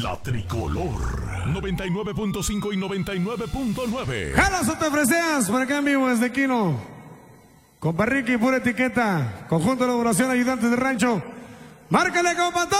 La Tricolor 99.5 y 99.9. Jalas o te ofreces por acá en vivo desde Quino. Compa Ricky, pura etiqueta. Conjunto de elaboración, ayudantes de rancho. Márcale, compa.